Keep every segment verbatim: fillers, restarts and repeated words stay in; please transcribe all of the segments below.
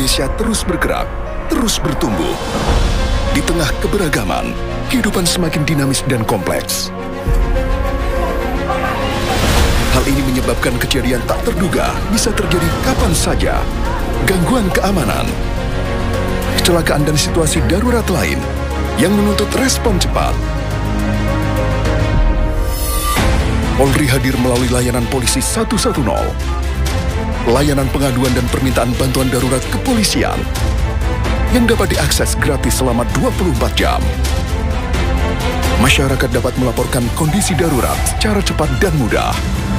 Indonesia terus bergerak, terus bertumbuh. Di tengah keberagaman, kehidupan semakin dinamis dan kompleks. Hal ini menyebabkan kejadian tak terduga bisa terjadi kapan saja. Gangguan keamanan, kecelakaan dan situasi darurat lain yang menuntut respon cepat. Polri hadir melalui layanan polisi satu satu nol. Layanan pengaduan dan permintaan bantuan darurat kepolisian yang dapat diakses gratis selama dua puluh empat jam. Masyarakat dapat melaporkan kondisi darurat secara cepat dan mudah.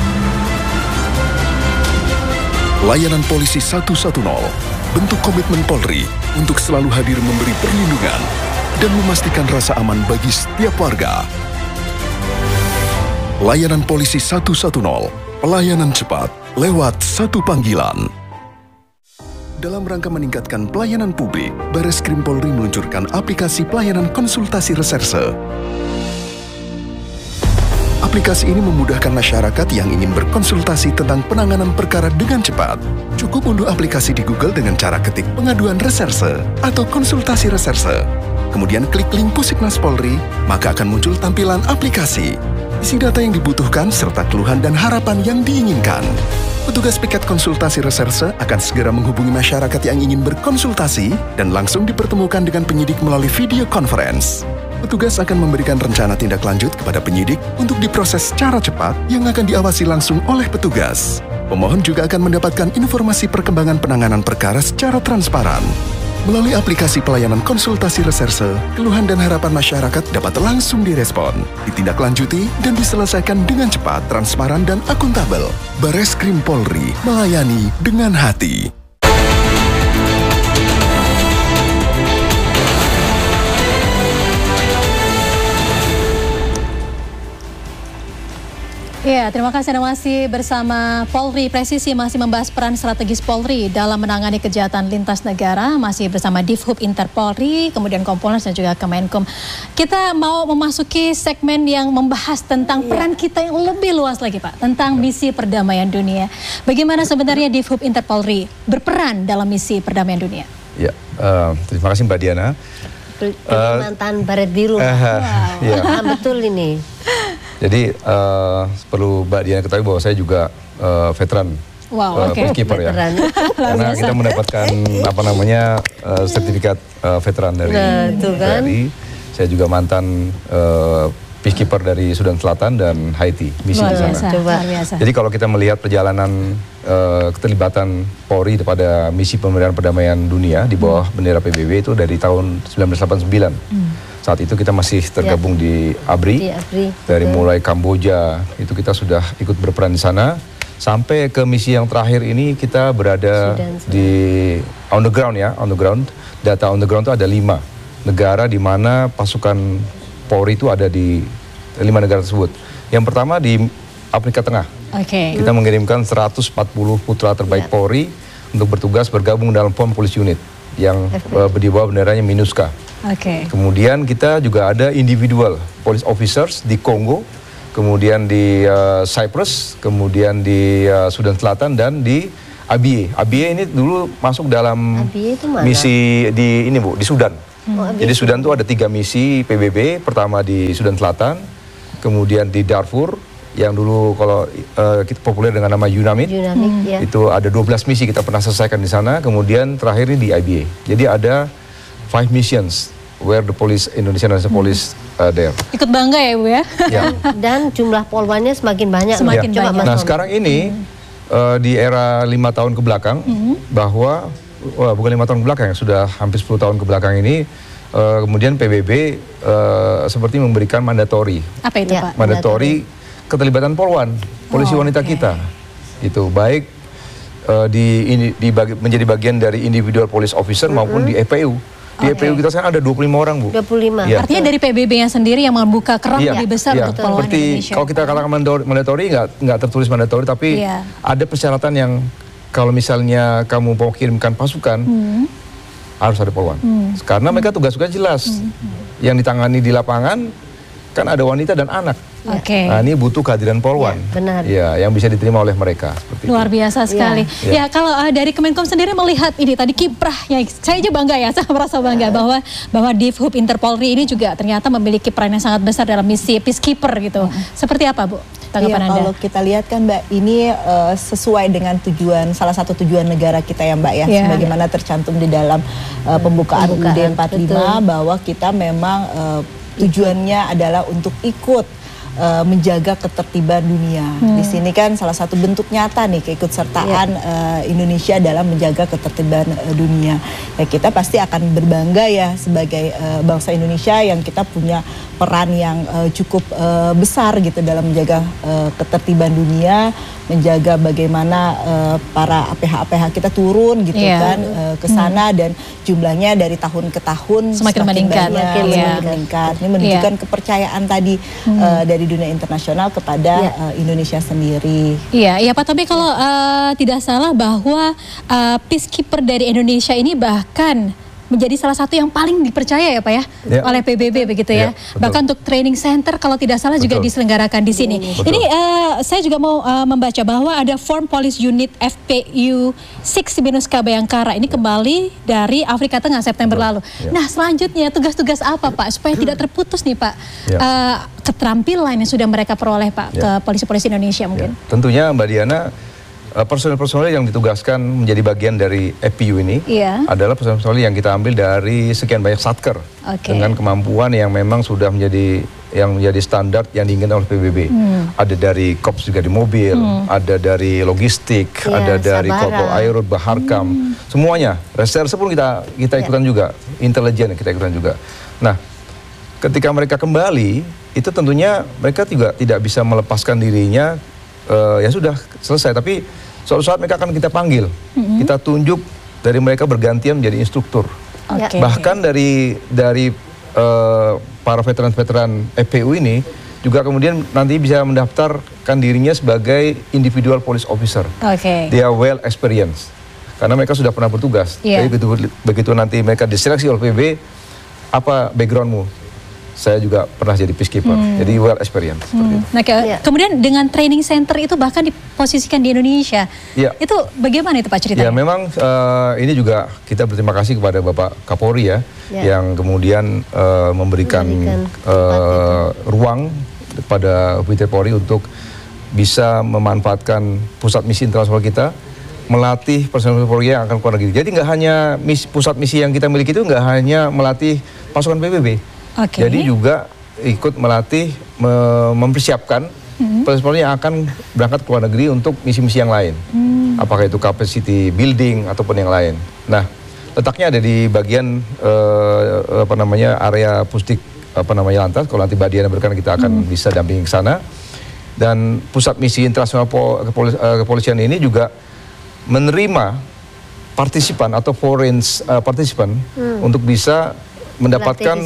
Layanan polisi satu satu nol bentuk komitmen Polri untuk selalu hadir memberi perlindungan dan memastikan rasa aman bagi setiap warga. Layanan polisi satu satu nol, pelayanan cepat lewat satu panggilan. Dalam rangka meningkatkan pelayanan publik, Bareskrim Polri meluncurkan aplikasi pelayanan konsultasi reserse. Aplikasi ini memudahkan masyarakat yang ingin berkonsultasi tentang penanganan perkara dengan cepat. Cukup unduh aplikasi di Google dengan cara ketik pengaduan reserse atau konsultasi reserse. Kemudian klik link Pusiknas Polri, maka akan muncul tampilan aplikasi. Isi data yang dibutuhkan serta keluhan dan harapan yang diinginkan. Petugas piket konsultasi reserse akan segera menghubungi masyarakat yang ingin berkonsultasi dan langsung dipertemukan dengan penyidik melalui video conference. Petugas akan memberikan rencana tindak lanjut kepada penyidik untuk diproses secara cepat yang akan diawasi langsung oleh petugas. Pemohon juga akan mendapatkan informasi perkembangan penanganan perkara secara transparan. Melalui aplikasi pelayanan konsultasi reserse, keluhan dan harapan masyarakat dapat langsung direspon, ditindaklanjuti, dan diselesaikan dengan cepat, transparan, dan akuntabel. Bareskrim Polri, melayani dengan hati. Ya, terima kasih Anda masih bersama Polri Presisi, masih membahas peran strategis Polri dalam menangani kejahatan lintas negara, masih bersama Divhub Interpolri, kemudian Kompolnas dan juga Kemenkum. Kita mau memasuki segmen yang membahas tentang ya. peran kita yang lebih luas lagi Pak, tentang misi perdamaian dunia. Bagaimana sebenarnya Divhub Interpolri berperan dalam misi perdamaian dunia? Ya, uh, terima kasih Mbak Diana. Kalimantan uh, Barat Biru. Uh, wow. ya. Nah, betul ini. Jadi uh, perlu Mbak Diana ketahui bahwa saya juga uh, veteran wow, uh, okay. peacekeeper ya. Karena kita mendapatkan apa namanya uh, sertifikat uh, veteran dari nah, kan? T N I. Saya juga mantan uh, peacekeeper dari Sudan Selatan dan Haiti, misi di sana. Coba. Jadi kalau kita melihat perjalanan uh, keterlibatan Polri pada misi pemberdayaan perdamaian dunia di bawah hmm. bendera P B B itu dari tahun seribu sembilan ratus delapan puluh sembilan. Hmm. Saat itu kita masih tergabung ya. di A B R I, di A B R I dari betul. mulai Kamboja, itu kita sudah ikut berperan di sana. Sampai ke misi yang terakhir ini kita berada Sudan, Sudan. di on the ground ya, on the ground. Data on the ground itu ada lima negara di mana pasukan Polri itu ada di lima negara tersebut. Yang pertama di Afrika Tengah. Okay. Kita mengirimkan seratus empat puluh putra terbaik ya. Polri untuk bertugas bergabung dalam P O M Police Unit yang uh, di bawah benderanya MINUSCA. Okay. Kemudian kita juga ada individual police officers di Kongo, kemudian di uh, Cyprus, kemudian di uh, Sudan Selatan dan di A B A. A B A ini dulu masuk dalam misi di ini Bu, di Sudan. Hmm. Jadi Sudan itu ada tiga misi P B B, pertama di Sudan Selatan, kemudian di Darfur, yang dulu kalau uh, kita populer dengan nama UNAMID, UNAMID hmm. ya. Itu ada dua belas misi kita pernah selesaikan di sana, kemudian terakhir ini di I B A. Jadi ada five missions where the police Indonesia National Police uh, there. Ikut bangga ya Bu ya. Ya. Dan jumlah polwannya semakin banyak. Semakin ya. banyak. Nah sekarang ini hmm. uh, di era lima tahun ke belakang hmm. bahwa wah, bukan lima tahun ke belakang, sudah hampir sepuluh tahun ke belakang ini uh, kemudian P B B uh, seperti memberikan mandatori. Apa itu ya, Pak? Mandatori keterlibatan polwan, polisi oh, wanita okay. kita. Itu baik uh, di, ini, di bagi, menjadi bagian dari individual police officer mm-hmm. maupun di E P U. Di okay. E P U kita sekarang ada dua puluh lima orang, Bu. dua puluh lima. Ya. Artinya dari P B B yang sendiri yang membuka keran ya. lebih besar ya. untuk polwan Seperti Indonesia. Kalau kita katakan mandatori nggak nggak tertulis mandatori, tapi ya. ada persyaratan yang kalau misalnya kamu mau kirimkan pasukan hmm. harus ada polwan. Hmm. Karena mereka tugas-tugas jelas. Hmm. Yang ditangani di lapangan kan ada wanita dan anak. Oke. Okay. Nah, ini butuh kehadiran polwan. Ya, benar. Ya, yang bisa diterima oleh mereka. Seperti Luar itu. biasa sekali. Ya, ya kalau uh, dari Kemenkom sendiri melihat ini tadi kiprahnya, saya aja bangga ya, saya merasa bangga bahwa bahwa Divhub Interpolri ini juga ternyata memiliki peran yang sangat besar dalam misi peacekeeper gitu. Hmm. Seperti apa, Bu? Tanggapan Iya, Anda? kalau kita lihat kan Mbak, ini uh, sesuai dengan tujuan, salah satu tujuan negara kita ya Mbak ya, yeah. sebagaimana tercantum di dalam uh, pembukaan, pembukaan U U D empat puluh lima, betul. Bahwa kita memang uh, tujuannya adalah untuk ikut Uh, menjaga ketertiban dunia. Hmm. Di sini kan salah satu bentuk nyata nih keikutsertaan yeah. uh, Indonesia dalam menjaga ketertiban uh, dunia. Ya kita pasti akan berbangga ya sebagai uh, bangsa Indonesia yang kita punya peran yang uh, cukup uh, besar gitu dalam menjaga uh, ketertiban dunia, menjaga bagaimana uh, para A P H A P H kita turun gitu yeah. kan uh, ke sana hmm. dan jumlahnya dari tahun ke tahun semakin, semakin meningkat, banyak, semakin yeah. meningkat. Ini menunjukkan yeah. kepercayaan tadi hmm. uh, dari dunia internasional kepada yeah. uh, Indonesia sendiri. Iya, iya Pak. Tapi kalau uh, tidak salah bahwa uh, peacekeeper dari Indonesia ini bahkan menjadi salah satu yang paling dipercaya ya Pak ya, ya. oleh P B B begitu ya. ya Bahkan untuk training center kalau tidak salah betul. juga diselenggarakan di sini. Betul. Ini uh, saya juga mau uh, membaca bahwa ada Form Police Unit F P U enam minus K Bayangkara ini kembali dari Afrika Tengah September betul. lalu. Ya. Nah selanjutnya tugas-tugas apa Pak supaya tidak terputus nih Pak ya. uh, keterampilan yang sudah mereka peroleh Pak ya. ke polisi-polisi Indonesia mungkin? Ya. Tentunya Mbak Diana, personel-personel yang ditugaskan menjadi bagian dari F P U ini yeah. adalah personel-personel yang kita ambil dari sekian banyak satker okay. dengan kemampuan yang memang sudah menjadi yang menjadi standar yang diinginkan oleh P B B. Hmm. Ada dari Kops juga di mobil, hmm. ada dari logistik, yeah, ada dari Korpo Airut, Baharkam, hmm. semuanya. Reserse pun kita kita ikutan yeah. juga, intelijen kita ikutan juga. Nah, ketika mereka kembali, itu tentunya mereka juga tidak bisa melepaskan dirinya. Uh, ya sudah selesai, tapi suatu saat mereka akan kita panggil, mm-hmm. kita tunjuk dari mereka bergantian menjadi instruktur. Okay. Bahkan dari dari uh, para veteran-veteran F P U ini juga kemudian nanti bisa mendaftarkan dirinya sebagai individual police officer. Okay. Dia well experience karena mereka sudah pernah bertugas. Yeah. Jadi begitu, begitu nanti mereka diseleksi oleh P B B, apa backgroundmu? Saya juga pernah jadi peacekeeper, hmm. jadi well experience. Hmm. Nah, ke ya. Kemudian dengan training center itu bahkan diposisikan di Indonesia, ya. Itu bagaimana itu Pak ceritanya? Ya memang uh, ini juga kita berterima kasih kepada Bapak Kapolri ya, ya. yang kemudian uh, memberikan, memberikan uh, ruang kepada W T Polri untuk bisa memanfaatkan pusat misi internasional kita, melatih personel Polri yang akan keluar negeri. Jadi nggak hanya misi, pusat misi yang kita miliki itu nggak hanya melatih pasukan P B B. Okay. Jadi juga ikut melatih, me mempersiapkan mm-hmm. personel yang akan berangkat ke luar negeri untuk misi-misi yang lain. Mm. Apakah itu capacity building ataupun yang lain. Nah, letaknya ada di bagian uh, apa namanya area pusdik apa namanya lantas. Kalau nanti Mbak Diana berkenan kita akan mm. bisa dampingi ke sana. Dan pusat misi internasional kepolis uh, kepolisian ini juga menerima partisipan atau foreign uh, partisipan mm. untuk bisa mendapatkan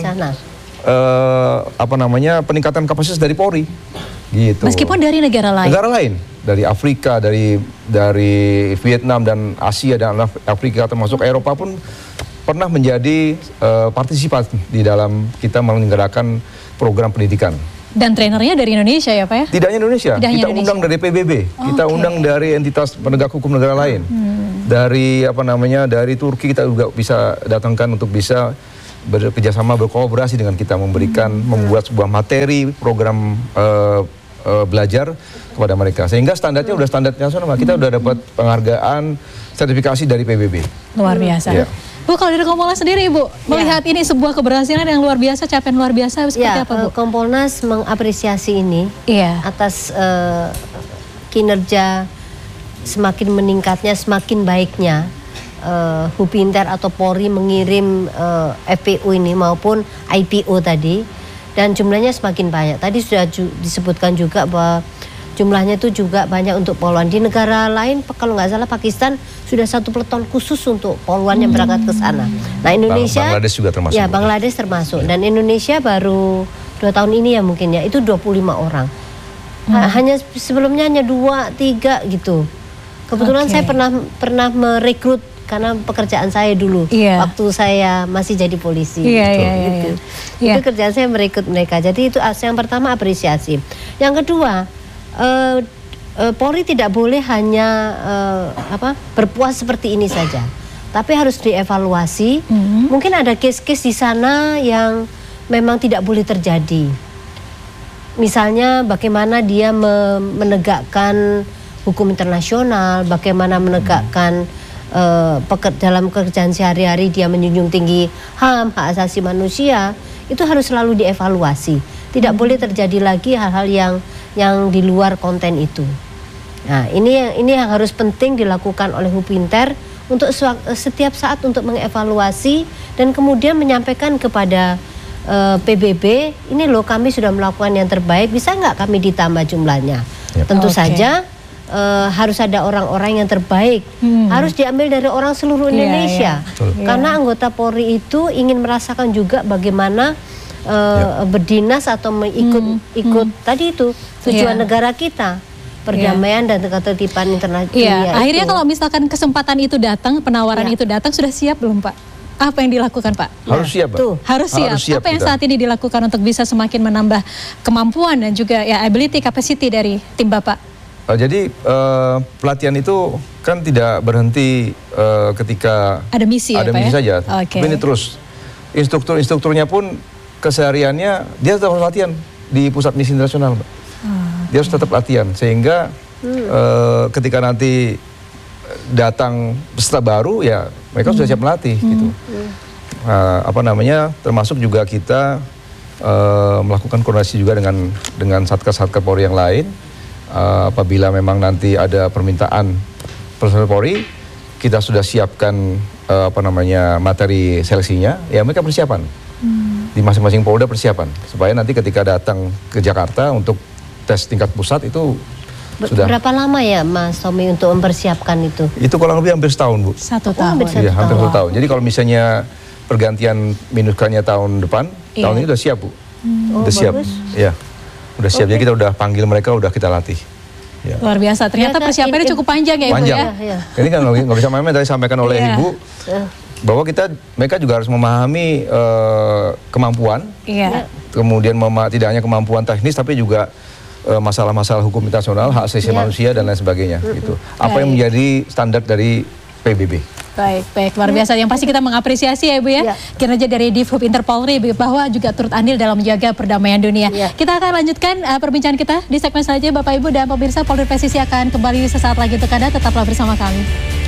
Uh, apa namanya peningkatan kapasitas dari Polri, gitu. Meskipun dari negara lain. Negara lain, dari Afrika, dari dari Vietnam dan Asia dan Afrika termasuk Eropa pun pernah menjadi uh, partisipan di dalam kita menyelenggarakan program pendidikan. Dan trainernya dari Indonesia ya Pak ya? Tidak hanya Indonesia, Tidak kita hanya undang Indonesia. dari P B B, oh, kita okay. undang dari entitas penegak hukum negara lain, hmm. dari apa namanya dari Turki kita juga bisa datangkan untuk bisa bekerjasama berkolaborasi dengan kita memberikan hmm. membuat sebuah materi program uh, uh, belajar kepada mereka sehingga standarnya hmm. udah standar nasional kita hmm. udah dapat penghargaan sertifikasi dari P B B. Luar biasa. Ya. Bu kalau dari Kompolnas sendiri Bu melihat ya. ini sebuah keberhasilan yang luar biasa, capaian luar biasa seperti ya, apa Bu? Kompolnas mengapresiasi ini ya. atas uh, kinerja semakin meningkatnya, semakin baiknya. Uh, Hubinter atau Polri mengirim uh, F P U ini maupun I P O tadi dan jumlahnya semakin banyak. Tadi sudah ju disebutkan juga bahwa jumlahnya itu juga banyak untuk poluan. Di negara lain kalau nggak salah Pakistan sudah satu peleton khusus untuk poluan yang berangkat ke sana. Nah Indonesia, Bang, Bangladesh juga termasuk. Ya Bangladesh termasuk ya. Dan Indonesia baru dua tahun ini ya mungkin ya itu dua puluh lima orang. Hmm. Hanya sebelumnya hanya dua tiga gitu. Kebetulan okay. saya pernah pernah merekrut karena pekerjaan saya dulu yeah. waktu saya masih jadi polisi. Yeah, gitu, yeah, yeah, gitu. yeah. Itu kerjaan saya merekrut mereka. Jadi itu yang pertama apresiasi. Yang kedua, uh, uh, Polri tidak boleh hanya uh, apa berpuas seperti ini saja, tapi harus dievaluasi. Mm-hmm. Mungkin ada case-case di sana yang memang tidak boleh terjadi. Misalnya bagaimana dia menegakkan hukum internasional, bagaimana menegakkan uh, peker, dalam pekerjaan sehari-hari dia menjunjung tinggi H A M, hak asasi manusia, itu harus selalu dievaluasi. Tidak hmm. boleh terjadi lagi hal-hal yang yang di luar konten itu. Nah, ini ini yang harus penting dilakukan oleh Hupinter untuk setiap saat untuk mengevaluasi dan kemudian menyampaikan kepada uh, P B B, ini loh kami sudah melakukan yang terbaik, bisa nggak kami ditambah jumlahnya? Yep. Tentu okay. saja. Uh, harus ada orang-orang yang terbaik, hmm. harus diambil dari orang seluruh Indonesia, yeah, yeah. karena anggota Polri itu ingin merasakan juga bagaimana uh, yeah. berdinas atau mengikut hmm. ikut hmm. tadi itu tujuan yeah. negara kita, perdamaian yeah. dan ketertiban internasional. Yeah. Akhirnya itu. Kalau misalkan kesempatan itu datang, penawaran yeah. itu datang, sudah siap belum Pak? Apa yang dilakukan Pak? Harus siap, Pak. Tuh, harus siap. Harus siap. Apa yang kita. Saat ini dilakukan untuk bisa semakin menambah kemampuan dan juga ya ability, capacity dari tim Bapak? Uh, jadi uh, pelatihan itu kan tidak berhenti uh, ketika ada misi, ada ya, misi Pak, saja. Okay. Tapi ini terus instruktur-instrukturnya pun kesehariannya dia tetap latihan di pusat misi internasional, Mbak. Hmm. Dia harus tetap latihan sehingga hmm. uh, ketika nanti datang peserta baru ya mereka hmm. sudah siap melatih hmm. gitu. Hmm. Uh, apa namanya termasuk juga kita uh, melakukan koordinasi juga dengan dengan satgas-satgas Polri yang lain. Uh, apabila memang nanti ada permintaan personel Polri, kita sudah siapkan uh, apa namanya materi seleksinya, ya mereka persiapan hmm. di masing-masing Polda persiapan supaya nanti ketika datang ke Jakarta untuk tes tingkat pusat itu Ber sudah. Berapa lama ya Mas Tommy untuk mempersiapkan itu? Itu kurang lebih hampir setahun Bu. Satu oh, tahun. Hampir satu ya, hampir tahun. satu tahun. Jadi kalau misalnya pergantian minuskannya tahun depan, iya. tahun ini udah siap Bu, hmm. udah oh, siap, bagus. ya. Udah siap, okay. Jadi kita udah panggil mereka, udah kita latih. Ya. Luar biasa, ternyata ya, persiapannya cukup panjang ya Ibu panjang. ya. ya. Ini kan nggak bisa main-main, tadi sampaikan oleh yeah. Ibu, bahwa kita, mereka juga harus memahami uh, kemampuan, yeah. kemudian mema tidak hanya kemampuan teknis, tapi juga masalah-masalah uh, hukum internasional, hak asasi yeah. manusia, dan lain sebagainya. Mm-hmm. gitu. Apa yang menjadi standar dari P B B. Baik, baik, luar biasa. Yang pasti kita mengapresiasi ya Ibu ya, ya. kinerja dari Divhub Inter Polri bahwa juga turut andil dalam menjaga perdamaian dunia. Ya. Kita akan lanjutkan uh, perbincangan kita di segmen selanjutnya Bapak Ibu dan pemirsa. Polri Presisi akan kembali sesaat lagi untuk Anda, tetaplah bersama kami.